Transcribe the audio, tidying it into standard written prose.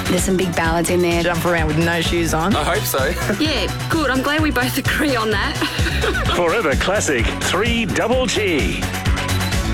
There's some big ballads in there. Jump around with no shoes on. I hope so. Yeah, good. I'm glad we both agree on that. Forever Classic 3 Double G.